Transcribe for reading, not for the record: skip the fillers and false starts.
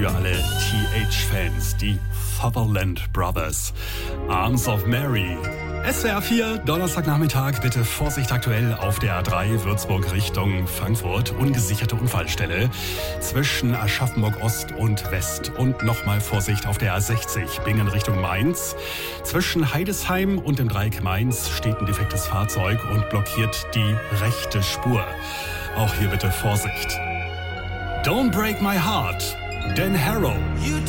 für alle TH-Fans, die Fatherland Brothers. Arms of Mary. SWR 4, Donnerstagnachmittag, bitte Vorsicht aktuell auf der A3 Würzburg Richtung Frankfurt. Ungesicherte Unfallstelle zwischen Aschaffenburg Ost und West. Und nochmal Vorsicht auf der A60 Bingen Richtung Mainz. Zwischen Heidesheim und dem Dreieck Mainz steht ein defektes Fahrzeug und blockiert die rechte Spur. Auch hier bitte Vorsicht. Don't Break My Heart, Dan Harrow.